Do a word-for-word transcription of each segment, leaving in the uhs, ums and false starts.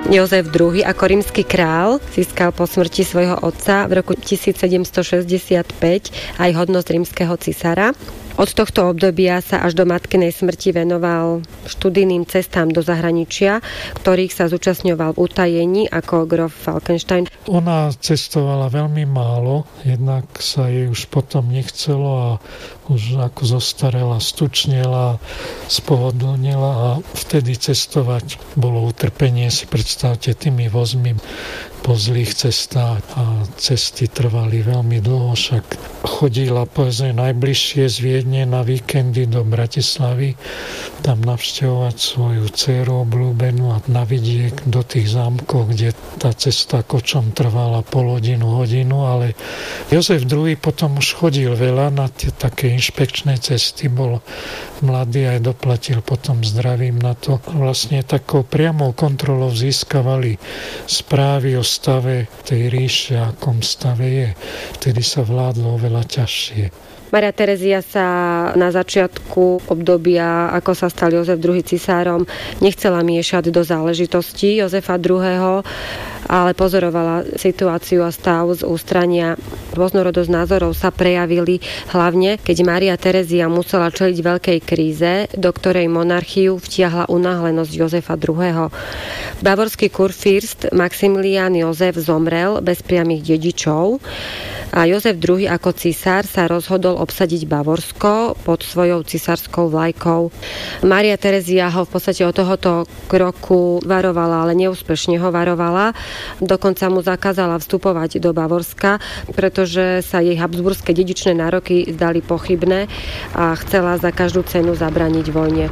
Jozef druhý. ako rímsky král získal po smrti svojho otca v roku tisícsedemstošesťdesiatpäť aj hodnosť rímskeho cisára. Od tohto obdobia sa až do matkinej smrti venoval študijným cestám do zahraničia, ktorých sa zúčastňoval v utajení ako grof Falkenstein. Ona cestovala veľmi málo, jednak sa jej už potom nechcelo a už ako zostarela, stučnela, spohodlnila a vtedy cestovať bolo utrpenie. Si predstavte tými vozmi po zlých cestách a cesty trvali veľmi dlho, však chodila povedzme najbližšie z Viedne na víkendy do Bratislavy, tam navštevovať svoju dcéru obľúbenú a na vidiek do tých zámkov, kde tá cesta kočom trvala pol hodinu, hodinu, ale Jozef druhý. potom už chodil veľa na tie také inšpekčné cesty, bol mladý aj doplatil potom zdravím na to. Vlastne takou priamou kontrolou získavali správy o stave tej ríše, akom stave je. Vtedy sa vládlo oveľa ťažšie. Mária Terezia sa na začiatku obdobia, ako sa stal Jozef druhý. cisárom, nechcela miešať do záležitostí Jozefa druhého., ale pozorovala situáciu a stav z ústrania. Rôznorodosť názorov sa prejavili hlavne, keď Mária Terezia musela čeliť veľkej kríze, do ktorej monarchiu vtiahla unáhlenosť Jozefa druhého. Bavorský kurfürst Maximilián Jozef zomrel bez priamych dedičov a Jozef druhý. ako cisár sa rozhodol obsadiť Bavorsko pod svojou cisárskou vlajkou. Mária Terezia ho v podstate od tohoto kroku varovala, ale neúspešne ho varovala. Dokonca mu zakázala vstupovať do Bavorska, pretože sa jej habsburské dedičné nároky zdali pochybné a chcela za každú cenu zabrániť vojne.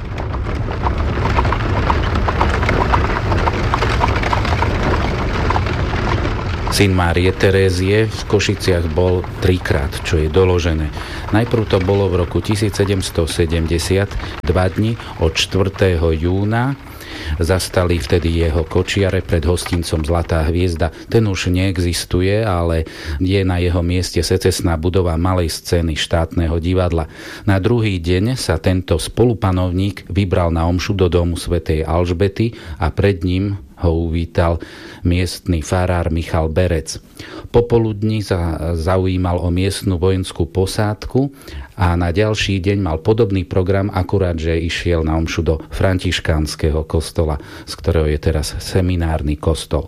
Syn Márie Terézie v Košiciach bol trikrát, čo je doložené. Najprv to bolo v roku tisícsedemstosedemdesiat, dva dni od štvrtého júna. Zastali vtedy jeho kočiare pred hostincom Zlatá hviezda. Ten už neexistuje, ale je na jeho mieste secesná budova malej scény štátneho divadla. Na druhý deň sa tento spolupanovník vybral na omšu do domu svätej Alžbety a pred ním ho uvítal miestny farár Michal Berec. Popoludní sa zaujímal o miestnu vojenskú posádku a na ďalší deň mal podobný program, akurát, že išiel na omšu do františkánskeho kostola, z ktorého je teraz seminárny kostol.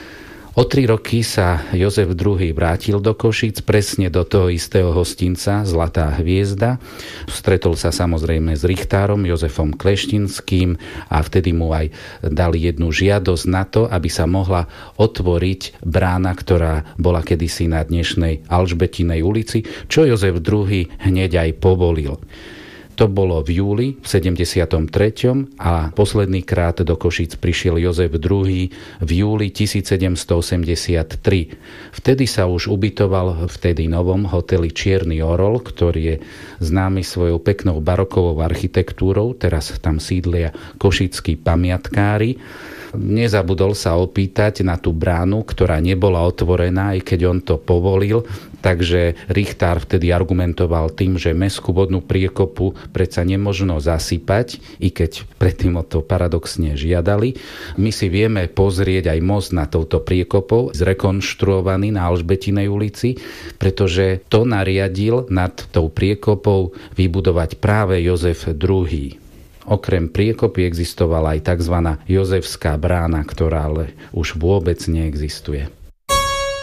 O tri roky sa Jozef druhý. vrátil do Košíc, presne do toho istého hostinca Zlatá hviezda. Stretol sa samozrejme s richtárom Jozefom Kleštinským a vtedy mu aj dali jednu žiadosť na to, aby sa mohla otvoriť brána, ktorá bola kedysi na dnešnej Alžbetinej ulici, čo Jozef druhý. hneď aj povolil. To bolo v júli v sedemdesiatom treťom a posledný krát do Košíc prišiel Jozef druhý. v júli tisícsedemstoosemdesiattri. Vtedy sa už ubytoval v vtedy novom hoteli Čierny orol, ktorý je známy svojou peknou barokovou architektúrou. Teraz tam sídlia košickí pamiatkári. Nezabudol sa opýtať na tú bránu, ktorá nebola otvorená, aj keď on to povolil. Takže richtár vtedy argumentoval tým, že mestskú vodnú priekopu predsa nemožno zasypať, i keď predtým o to paradoxne žiadali. My si vieme pozrieť aj most na touto priekopou, zrekonštruovaný na Alžbetinej ulici, pretože to nariadil nad tou priekopou vybudovať práve Jozef druhý. Okrem priekopy existovala aj tzv. Jozefská brána, ktorá ale už vôbec neexistuje.